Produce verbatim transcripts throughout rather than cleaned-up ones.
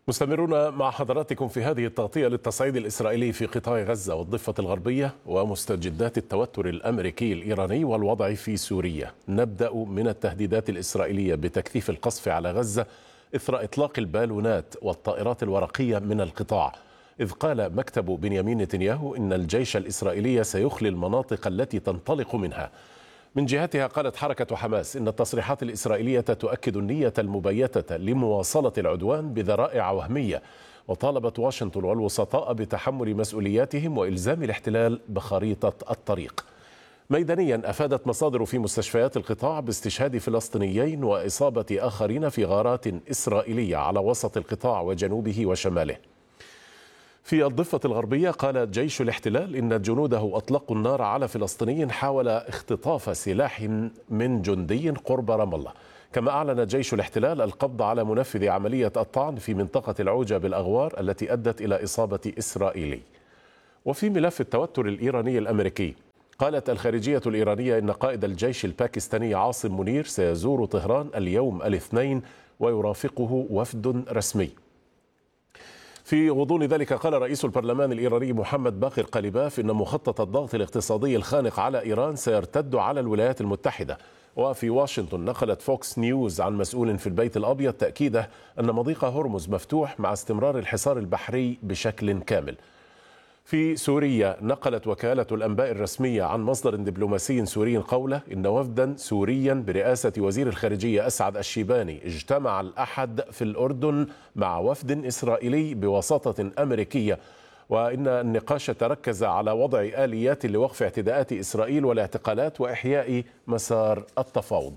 مستمرون مع حضراتكم في هذه التغطية للتصعيد الإسرائيلي في قطاع غزة والضفة الغربية ومستجدات التوتر الأمريكي الإيراني والوضع في سوريا. نبدأ من التهديدات الإسرائيلية بتكثيف القصف على غزة إثر إطلاق البالونات والطائرات الورقية من القطاع، إذ قال مكتب بنيامين نتنياهو إن الجيش الإسرائيلي سيخلي المناطق التي تنطلق منها. من جهتها قالت حركة حماس إن التصريحات الإسرائيلية تؤكد النية المبيتة لمواصلة العدوان بذرائع وهمية، وطالبت واشنطن والوسطاء بتحمل مسؤولياتهم وإلزام الاحتلال بخريطة الطريق. ميدانيا أفادت مصادر في مستشفيات القطاع باستشهاد فلسطينيين وإصابة آخرين في غارات إسرائيلية على وسط القطاع وجنوبه وشماله. في الضفة الغربية قال جيش الاحتلال إن جنوده أطلقوا النار على فلسطيني حاول اختطاف سلاح من جندي قرب رام الله. كما أعلن جيش الاحتلال القبض على منفذ عملية الطعن في منطقة العوجة بالأغوار التي أدت إلى إصابة إسرائيلي. وفي ملف التوتر الإيراني الأمريكي قالت الخارجية الإيرانية إن قائد الجيش الباكستاني عاصم منير سيزور طهران اليوم الاثنين ويرافقه وفد رسمي. في غضون ذلك قال رئيس البرلمان الإيراني محمد باقر قليباف إن مخطط الضغط الاقتصادي الخانق على إيران سيرتد على الولايات المتحدة. وفي واشنطن نقلت فوكس نيوز عن مسؤول في البيت الأبيض تأكيده أن مضيق هرمز مفتوح مع استمرار الحصار البحري بشكل كامل. في سوريا نقلت وكالة الأنباء الرسمية عن مصدر دبلوماسي سوري قوله إن وفدا سوريا برئاسة وزير الخارجية أسعد الشيباني اجتمع الأحد في الأردن مع وفد إسرائيلي بوساطة أمريكية، وإن النقاش تركز على وضع آليات لوقف اعتداءات إسرائيل والاعتقالات وإحياء مسار التفاوض.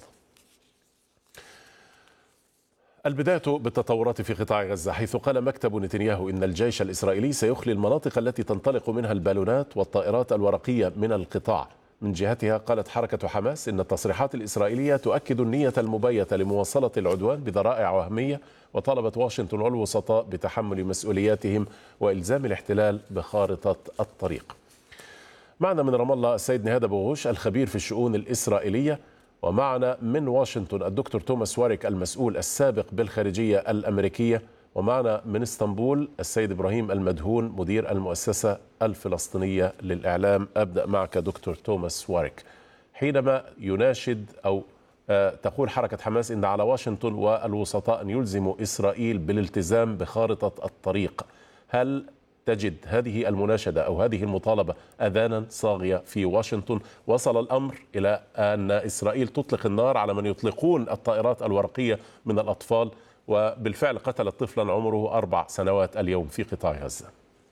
البداية بالتطورات في قطاع غزة، حيث قال مكتب نتنياهو إن الجيش الإسرائيلي سيخلي المناطق التي تنطلق منها البالونات والطائرات الورقية من القطاع. من جهتها قالت حركة حماس إن التصريحات الإسرائيلية تؤكد النية المبيتة لمواصلة العدوان بذرائع وهمية، وطالبت واشنطن والوسطاء بتحمل مسؤولياتهم وإلزام الاحتلال بخارطة الطريق. معنا من رام الله السيد نهاد أبو غوش الخبير في الشؤون الإسرائيلية، ومعنا من واشنطن الدكتور توماس واريك المسؤول السابق بالخارجية الأمريكية، ومعنا من اسطنبول السيد إبراهيم المدهون مدير المؤسسة الفلسطينية للإعلام. أبدأ معك دكتور توماس واريك. حينما يناشد أو تقول حركة حماس إن على واشنطن والوسطاء أن يلزموا إسرائيل بالالتزام بخارطة الطريق، هل تجد هذه المناشدة أو هذه المطالبة أذانا صاغية في واشنطن؟ وصل الأمر إلى أن إسرائيل تطلق النار على من يطلقون الطائرات الورقية من الأطفال، وبالفعل قتلت طفلا عمره أربع سنوات اليوم في قطاع غزة.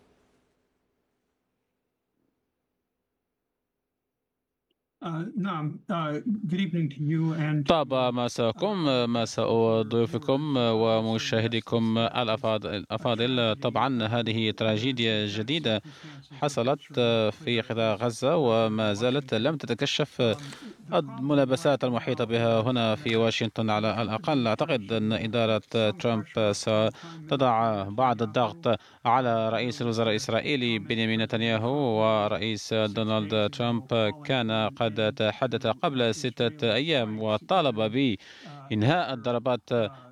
نعم. طاب مساءكم، مساء ضيوفكم ومشاهديكم الأفاضل. طبعا هذه تراجيديا جديدة حصلت في قطاع غزة وما زالت لم تتكشف الملابسات المحيطة بها هنا في واشنطن. على الأقل أعتقد أن إدارة ترامب ستضع بعض الضغط على رئيس الوزراء الإسرائيلي بنيامين نتنياهو، ورئيس دونالد ترامب كان قد تحدث قبل ستة أيام وطالب بإنهاء الضربات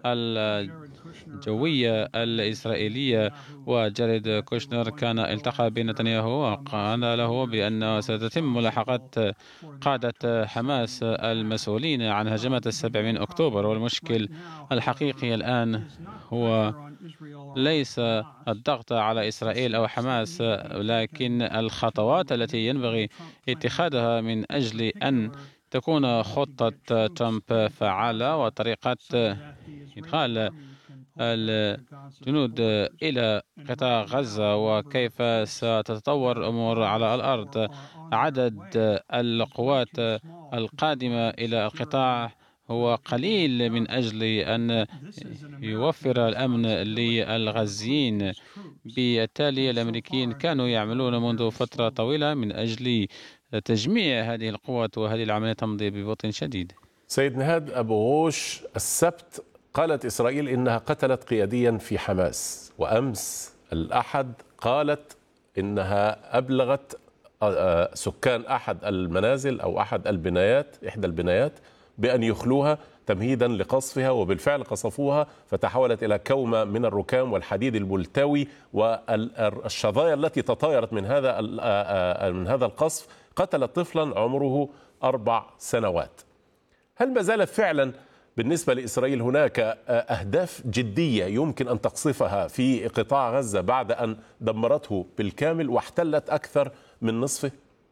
الجوية الإسرائيلية. وجاريد كوشنر كان التقى بنتنياهو وقال له بأن ستتم ملاحقة قادة حماس المسؤولين عن هجمات السابع من أكتوبر. والمشكل الحقيقي الآن هو ليس الضغط على إسرائيل أو حماس، لكن الخطوات التي ينبغي اتخاذها من أجل أن تكون خطة ترامب فعالة وطريقة إدخال الجنود إلى قطاع غزة وكيف ستتطور الأمور على الأرض. عدد القوات القادمة إلى القطاع هو قليل من أجل أن يوفر الأمن للغزيين. بالتالي الأمريكيين كانوا يعملون منذ فترة طويلة من أجل تجميع هذه القوات، وهذه العملية تمضي ببطء شديد. سيد نهاد أبو غوش، السبت قالت إسرائيل إنها قتلت قياديا في حماس، وأمس الأحد قالت إنها أبلغت سكان أحد المنازل أو أحد البنايات إحدى البنايات بأن يخلوها تمهيدا لقصفها، وبالفعل قصفوها فتحولت إلى كومة من الركام والحديد الملتوي والشظايا التي تطايرت من هذا من هذا القصف قتلت طفلا عمره أربع سنوات. هل ما زالت فعلا بالنسبة لإسرائيل هناك أهداف جدية يمكن أن تقصفها في قطاع غزة بعد أن دمرته بالكامل واحتلت أكثر من نصفه؟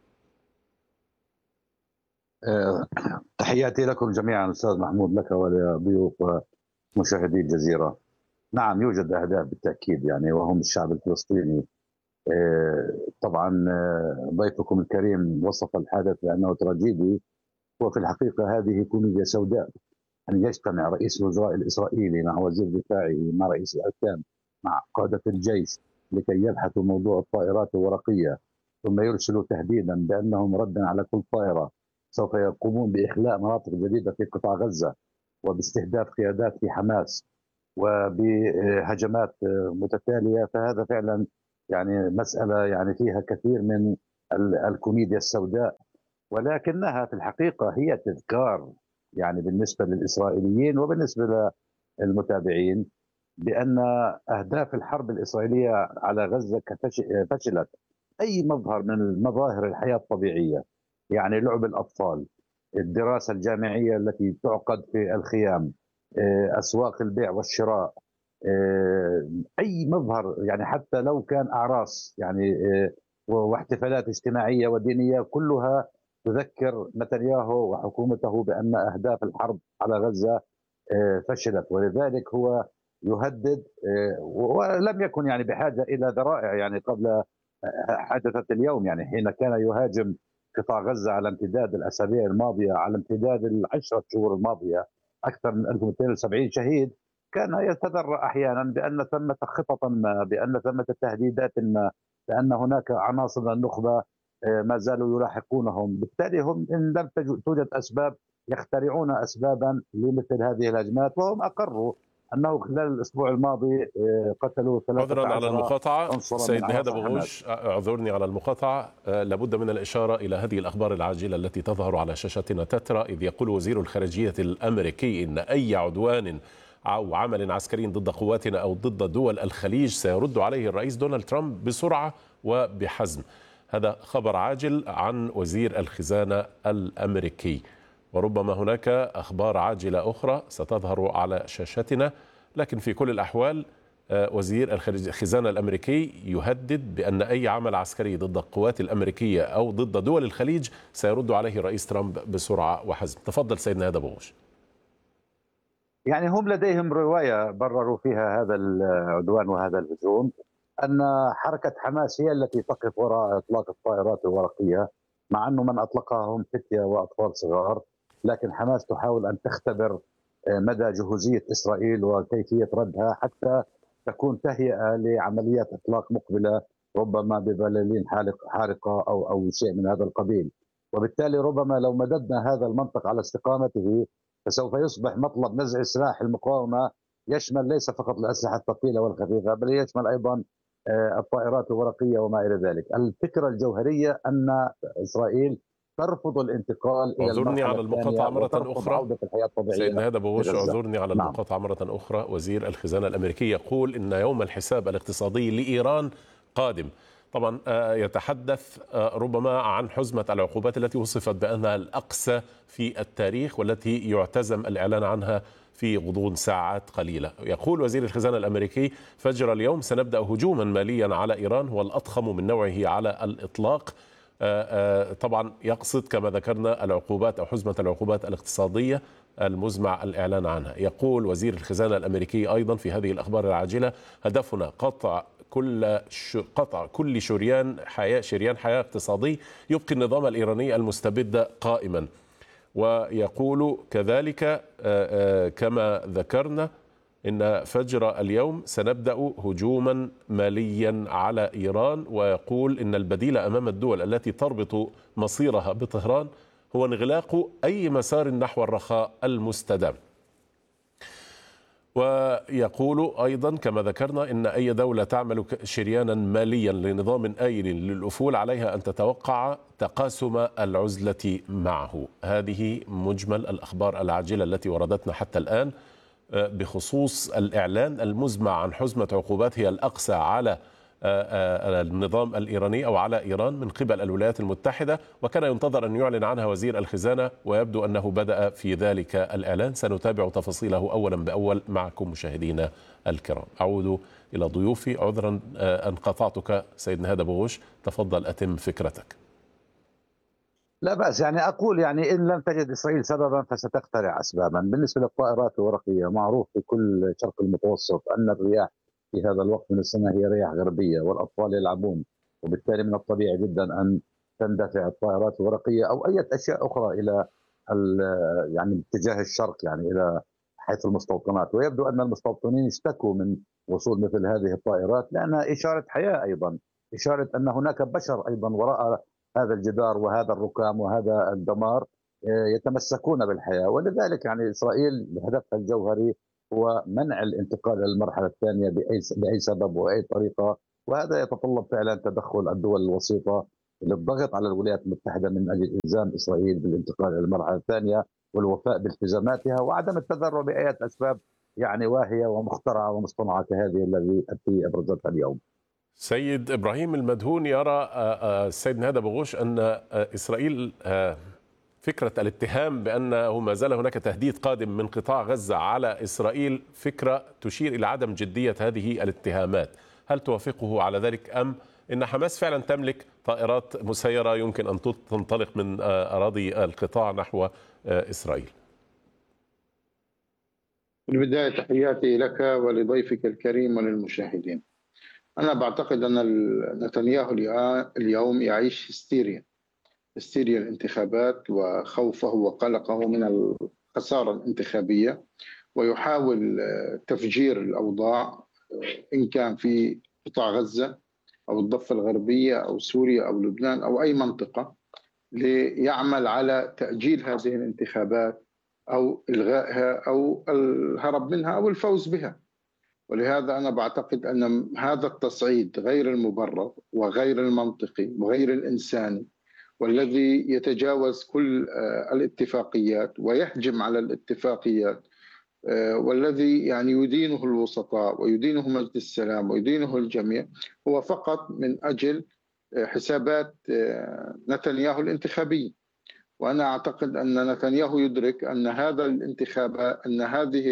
تحياتي لكم جميعا أستاذ محمود، لك ولضيوف ومشاهدي الجزيرة. نعم، يوجد أهداف بالتأكيد يعني، وهم الشعب الفلسطيني. طبعا ضيفكم الكريم وصف الحدث بأنه تراجيدي، وفي الحقيقة هذه كوميديا سوداء. أن يجتمع رئيس الوزراء الإسرائيلي مع وزير دفاعه مع رئيس الأركان مع قادة الجيش لكي يبحثوا موضوع الطائرات الورقية، ثم يرسلوا تهديدا بأنهم ردا على كل طائرة سوف يقومون بإخلاء مناطق جديدة في قطاع غزة وباستهداف قيادات في حماس وبهجمات متتالية. فهذا فعلا يعني مسألة يعني فيها كثير من الكوميديا السوداء، ولكنها في الحقيقة هي تذكار يعني بالنسبة للإسرائيليين وبالنسبة للمتابعين بأن أهداف الحرب الإسرائيلية على غزة فشلت. أي مظهر من مظاهر الحياة الطبيعية، يعني لعب الأطفال، الدراسة الجامعية التي تعقد في الخيام، أسواق البيع والشراء، أي مظهر يعني حتى لو كان أعراس يعني واحتفالات اجتماعية ودينية، كلها تذكر نتنياهو وحكومته بأن أهداف الحرب على غزة فشلت. ولذلك هو يهدد، ولم يكن يعني بحاجة إلى ذرائع يعني قبل حادثة اليوم، يعني حين كان يهاجم قطاع غزة على امتداد الأسابيع الماضية، على امتداد العشرة شهور الماضية، أكثر من ألف ومئتين وسبعين شهيد، كان يتذرع أحيانا بأن ثمة خططا ما، بأن ثمة تهديدات ما، بأن هناك عناصر النخبة ما زالوا يلاحقونهم. بالتالي هم إن لم توجد أسباب يخترعون أسبابا لمثل هذه الهجمات، وهم أقروا أنه خلال الأسبوع الماضي قتلوا عذرا على المقاطعة سيد نهاد أبو غوش، اعذرني على المقاطعة. لابد من الإشارة إلى هذه الأخبار العاجلة التي تظهر على شاشتنا تترى، إذ يقول وزير الخارجية الأمريكي إن أي عدوان أو عمل عسكري ضد قواتنا أو ضد دول الخليج سيرد عليه الرئيس دونالد ترامب بسرعة وبحزم. هذا خبر عاجل عن وزير الخزانة الأمريكي، وربما هناك أخبار عاجلة أخرى ستظهر على شاشتنا، لكن في كل الأحوال وزير الخزانة الأمريكي يهدد بأن أي عمل عسكري ضد القوات الأمريكية أو ضد دول الخليج سيرد عليه الرئيس ترامب بسرعة وحزم. تفضل سيدنا نهاد أبو غوش. يعني هم لديهم رواية برروا فيها هذا العدوان وهذا الهجوم، أن حركة حماس هي التي تقف وراء إطلاق الطائرات الورقية، مع أنه من أطلقها هم فتية وأطفال صغار، لكن حماس تحاول أن تختبر مدى جهوزية إسرائيل وكيفية ردها حتى تكون تهيئة لعمليات إطلاق مقبلة، ربما ببلالين حارقة أو أو شيء من هذا القبيل. وبالتالي ربما لو مددنا هذا المنطق على استقامته فسوف يصبح مطلب نزع سلاح المقاومة يشمل ليس فقط الأسلحة الثقيلة والخفيفة، بل يشمل أيضا الطائرات الورقية وما إلى ذلك. الفكرة الجوهرية أن إسرائيل ترفض الانتقال إلى اعذرني على المقاطعة مرة أخرى سيدنا نهاد أبو غوش، اعذرني على نعم. المقاطعة مرة أخرى. وزير الخزانة الأمريكي يقول إن يوم الحساب الاقتصادي لإيران قادم. طبعا يتحدث ربما عن حزمة العقوبات التي وصفت بأنها الأقسى في التاريخ والتي يعتزم الإعلان عنها في غضون ساعات قليلة. يقول وزير الخزانة الأمريكي: فجر اليوم سنبدأ هجوما ماليا على إيران هو الأضخم من نوعه على الإطلاق. طبعا يقصد كما ذكرنا العقوبات أو حزمة العقوبات الاقتصادية المزمع الإعلان عنها. يقول وزير الخزانة الأمريكي أيضا في هذه الأخبار العاجلة: هدفنا قطع كل قطع كل شريان حياة شريان حياة اقتصادي يبقي النظام الإيراني المستبد قائما. ويقول كذلك كما ذكرنا إن فجر اليوم سنبدأ هجوما ماليا على إيران. ويقول إن البديل أمام الدول التي تربط مصيرها بطهران هو انغلاق أي مسار نحو الرخاء المستدام. ويقول أيضا كما ذكرنا إن أي دولة تعمل شريانا ماليا لنظام آيل للأفول عليها أن تتوقع تقاسم العزلة معه. هذه مجمل الأخبار العاجلة التي وردتنا حتى الآن بخصوص الإعلان المزمع عن حزمة عقوبات هي الأقصى على النظام الإيراني أو على إيران من قبل الولايات المتحدة، وكان ينتظر أن يعلن عنها وزير الخزانة، ويبدو أنه بدأ في ذلك الإعلان. سنتابع تفاصيله أولا بأول معكم مشاهدينا الكرام. أعود إلى ضيوفي، عذرا أن قطعتك سيد نهاد أبو غوش، تفضل أتم فكرتك. لا بأس. يعني أقول يعني إن لم تجد إسرائيل سببا فستخترع أسبابا. بالنسبة للطائرات الورقية، معروف في كل شرق المتوسط أن الرياح في هذا الوقت من السنة هي رياح غربية والأطفال يلعبون، وبالتالي من الطبيعي جدا أن تندفع الطائرات الورقية أو أي أشياء أخرى إلى يعني اتجاه الشرق، يعني إلى حيث المستوطنات. ويبدو أن المستوطنين اشتكوا من وصول مثل هذه الطائرات لأنها إشارة حياة، أيضا إشارة أن هناك بشر أيضا وراء هذا الجدار وهذا الركام وهذا الدمار يتمسكون بالحياة. ولذلك يعني إسرائيل بهدفها الجوهري هو منع الانتقال إلى المرحلة الثانية بأي بأي سبب وأي طريقة، وهذا يتطلب فعلا تدخل الدول الوسيطة للضغط على الولايات المتحدة من أجل إلزام إسرائيل بالانتقال إلى المرحلة الثانية والوفاء بالتزاماتها وعدم التذرع بأي أسباب يعني واهية ومخترعة ومصطنعة كهذه التي أبرزتها اليوم. سيد إبراهيم المدهون، يرى السيد نهاد أبو غوش أن إسرائيل فكرة الاتهام بأنه ما زال هناك تهديد قادم من قطاع غزة على إسرائيل فكرة تشير إلى عدم جدية هذه الاتهامات، هل توافقه على ذلك أم إن حماس فعلا تملك طائرات مسيرة يمكن أن تنطلق من أراضي القطاع نحو إسرائيل؟ في البداية تحياتي لك ولضيفك الكريم وللمشاهدين. أنا بعتقد أن نتنياهو اليوم يعيش هستيريا هستيريا الانتخابات وخوفه وقلقه من الخسارة الانتخابية، ويحاول تفجير الأوضاع إن كان في قطاع غزة أو الضفة الغربية أو سوريا أو لبنان أو أي منطقة، ليعمل على تأجيل هذه الانتخابات أو إلغائها أو الهرب منها أو الفوز بها. ولهذا أنا بعتقد أن هذا التصعيد غير المبرر وغير المنطقي وغير الإنساني، والذي يتجاوز كل الاتفاقيات ويهجم على الاتفاقيات، والذي يعني يدينه الوسطاء ويدينه مجلس السلام ويدينه الجميع، هو فقط من أجل حسابات نتنياهو الانتخابية. وأنا أعتقد أن نتنياهو يدرك أن هذا الانتخابات أن هذه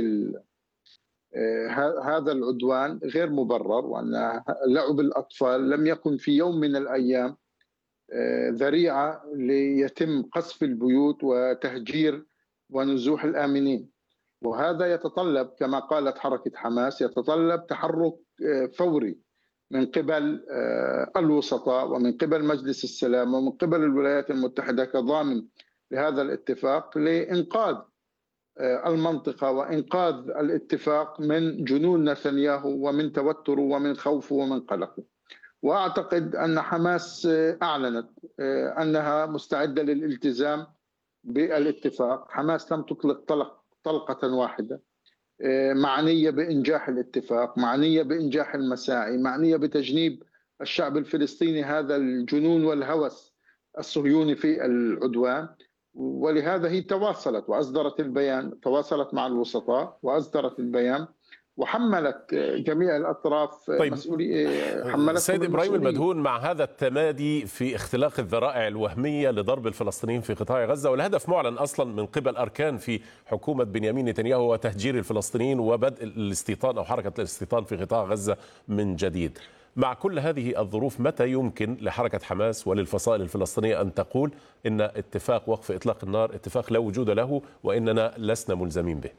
هذا العدوان غير مبرر، وأن لعب الأطفال لم يكن في يوم من الأيام ذريعة ليتم قصف البيوت وتهجير ونزوح الآمنين. وهذا يتطلب كما قالت حركة حماس يتطلب تحرك فوري من قبل الوسطاء ومن قبل مجلس السلام ومن قبل الولايات المتحدة كضامن لهذا الاتفاق لإنقاذ المنطقة وإنقاذ الاتفاق من جنون نتنياهو ومن توتره ومن خوفه ومن قلقه. وأعتقد أن حماس أعلنت أنها مستعدة للالتزام بالاتفاق. حماس لم تطلق طلق طلقة واحدة، معنية بإنجاح الاتفاق، معنية بإنجاح المساعي، معنية بتجنيب الشعب الفلسطيني هذا الجنون والهوس الصهيوني في العدوان. ولهذا هي تواصلت وأصدرت البيان، تواصلت مع الوسطاء وأصدرت البيان وحملت جميع الأطراف طيب مسؤولية. حملت سيد إبراهيم المدهون، مع هذا التمادي في اختلاق الذرائع الوهمية لضرب الفلسطينيين في قطاع غزة، والهدف معلن أصلا من قبل أركان في حكومة بنيامين نتنياهو وتهجير الفلسطينيين وبدء الاستيطان أو حركة الاستيطان في قطاع غزة من جديد، مع كل هذه الظروف متى يمكن لحركة حماس وللفصائل الفلسطينية أن تقول إن اتفاق وقف إطلاق النار اتفاق لا وجود له وإننا لسنا ملزمين به؟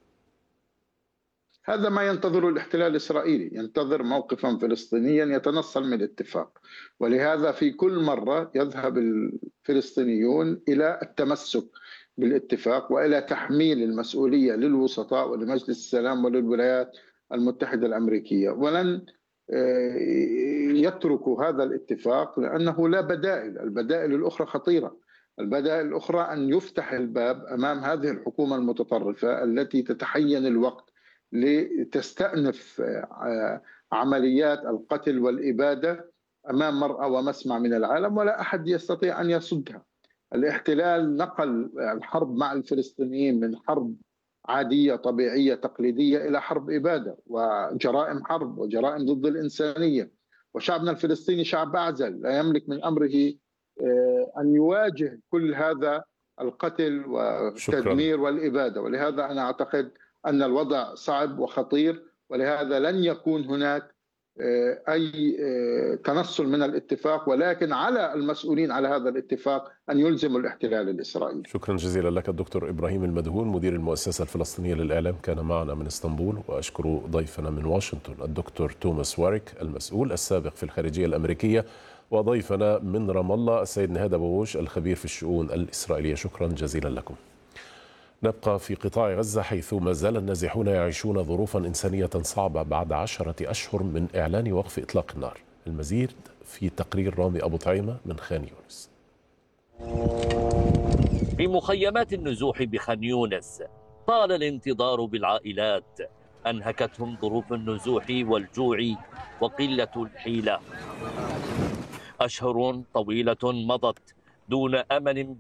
هذا ما ينتظر الاحتلال الإسرائيلي، ينتظر موقفا فلسطينيا يتنصل من الاتفاق. ولهذا في كل مرة يذهب الفلسطينيون إلى التمسك بالاتفاق وإلى تحميل المسؤولية للوسطاء ولمجلس السلام وللولايات المتحدة الأمريكية، ولن يتركوا هذا الاتفاق لأنه لا بدائل. البدائل الأخرى خطيرة. البدائل الأخرى أن يفتح الباب أمام هذه الحكومة المتطرفة التي تتحين الوقت لتستأنف عمليات القتل والإبادة أمام مرأى ومسمع من العالم، ولا أحد يستطيع أن يصدها. الاحتلال نقل الحرب مع الفلسطينيين من حرب عادية طبيعية تقليدية إلى حرب إبادة وجرائم حرب وجرائم ضد الإنسانية، وشعبنا الفلسطيني شعب أعزل لا يملك من أمره أن يواجه كل هذا القتل والتدمير شكرا. والإبادة. ولهذا أنا أعتقد أن الوضع صعب وخطير، ولهذا لن يكون هناك أي تنصل من الاتفاق، ولكن على المسؤولين على هذا الاتفاق أن يلزموا الاحتلال الإسرائيلي. شكرا جزيلا لك الدكتور إبراهيم المدهون مدير المؤسسة الفلسطينية للإعلام، كان معنا من اسطنبول. وأشكر ضيفنا من واشنطن الدكتور توماس واريك المسؤول السابق في الخارجية الأمريكية، وضيفنا من رام الله السيد نهاد أبو وش الخبير في الشؤون الإسرائيلية. شكرا جزيلا لكم. نبقى في قطاع غزة، حيث ما زال النازحون يعيشون ظروفا إنسانية صعبة بعد عشرة أشهر من إعلان وقف إطلاق النار. المزيد في تقرير رامي أبو طعيمة من خان يونس. في مخيمات النزوح بخان يونس طال الانتظار بالعائلات، أنهكتهم ظروف النزوح والجوع وقلة الحيلة. أشهر طويلة مضت دون أمل